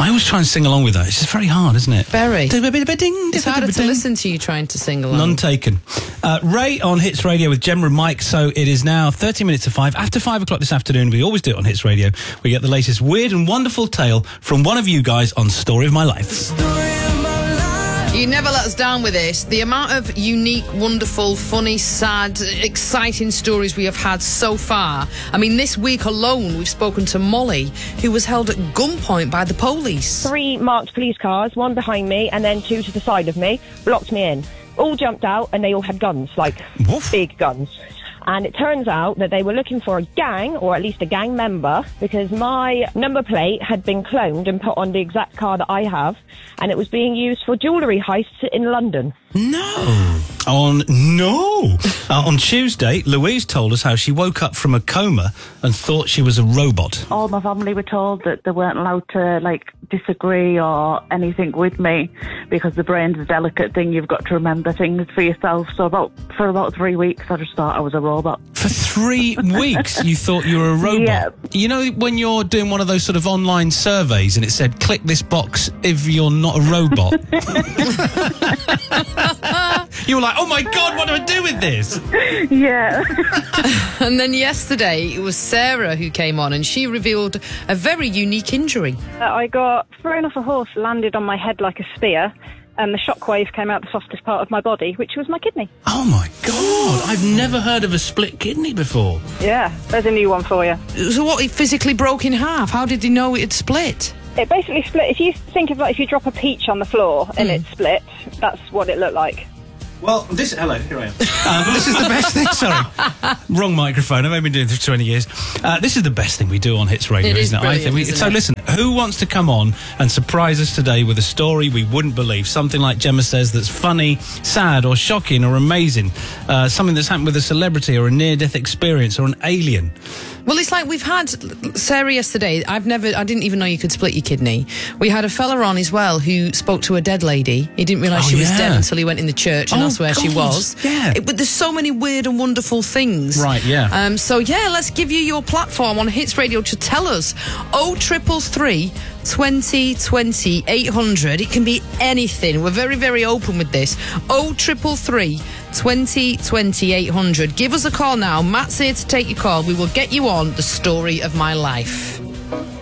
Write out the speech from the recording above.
I always try and sing along with that. It's just very hard, isn't it? Very. It's harder to listen to you trying to sing along. None taken. Ray on Hits Radio with Gemma and Mike. So it is now 30 minutes to 5. After 5 o'clock this afternoon, we always do it on Hits Radio. We get the latest weird and wonderful tale from one of you guys on Story of My Life. You never let us down with this. The amount of unique, wonderful, funny, sad, exciting stories we have had so far. I mean, this week alone, we've spoken to Molly, who was held at gunpoint by the police. 3 marked police cars, 1 behind me and then 2 to the side of me, blocked me in. All jumped out and they all had guns, like big guns. And it turns out that they were looking for a gang, or at least a gang member, because my number plate had been cloned and put on the exact car that I have, and it was being used for jewellery heists in London. No. On Tuesday, Louise told us how she woke up from a coma and thought she was a robot. All my family were told that they weren't allowed to, disagree or anything with me because the brain's a delicate thing. You've got to remember things for yourself. So for about 3 weeks, I just thought I was a robot. For 3 weeks, you thought you were a robot? Yeah. You know when you're doing one of those sort of online surveys and it said, click this box if you're not a robot? You were like, oh my God, what do I do with this? Yeah. And then yesterday, it was Sarah who came on and she revealed a very unique injury. I got thrown off a horse, landed on my head like a spear, and the shockwave came out the softest part of my body, which was my kidney. Oh my God, I've never heard of a split kidney before. Yeah, there's a new one for you. So what, it physically broke in half? How did he know it had split? It basically split. If you think of if you drop a peach on the floor and it split, that's what it looked like. Well, hello, here I am. This is the best thing, sorry. Wrong microphone, I've only been doing this for 20 years. This is the best thing we do on Hits Radio, isn't it? I think. So listen, who wants to come on and surprise us today with a story we wouldn't believe? Something like Gemma says that's funny, sad or shocking or amazing. Something that's happened with a celebrity or a near-death experience or an alien. Well, it's like we've had Sarah yesterday. I didn't even know you could split your kidney. We had a fella on as well who spoke to a dead lady. He didn't realise she was dead until he went in the church and that's where she was. Yeah. But there's so many weird and wonderful things. Right, yeah. So, let's give you your platform on Hits Radio to tell us. 0333 20 20 800. It can be anything. We're very, very open with this. 0333 20 20 800. Give us a call now. Matt's here to take your call. We will get you on the story of my life.